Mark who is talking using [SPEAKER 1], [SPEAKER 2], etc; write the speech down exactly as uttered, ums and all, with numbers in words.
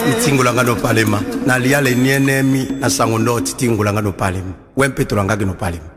[SPEAKER 1] itingulanga no palema na liale nienemi na sango ndoti tingulanga no palema wempe tulangagi no palema